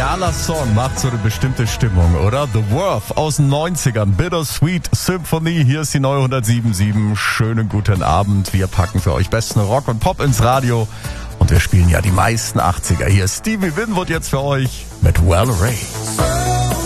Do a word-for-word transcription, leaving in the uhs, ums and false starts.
genialer Song, macht so eine bestimmte Stimmung, oder? The Worth aus den neunzigern, Bittersweet Symphony, hier ist die neue hundertsieben Komma sieben. Schönen guten Abend, wir packen für euch besten Rock und Pop ins Radio und wir spielen ja die meisten achtziger. Hier ist Stevie Winwood jetzt für euch mit Well Ray.